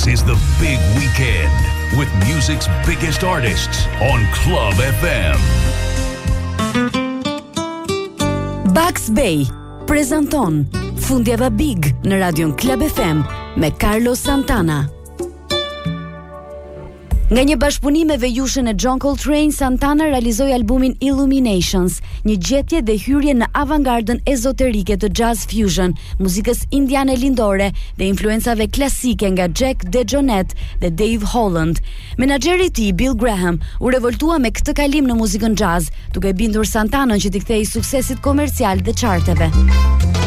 This is the big weekend with music's biggest artists on Club FM. Bugs Bay prezanton Fundjava Big në radion Club FM me Carlos Santana. Nga një bashkëpunim me vejushën e John Coltrane, Santana realizoi albumin Illuminations, një gjetje dhe hyrje në avangardën ezoterike të jazz fusion, muzikës indiane lindore dhe influencave klasike nga Jack DeJohnette dhe Dave Holland. Menaxheri i tij, Bill Graham, u revoltua me këtë kalim në muzikën jazz, duke bindur Santanën që t'i kthejë suksesit komercial dhe charteve.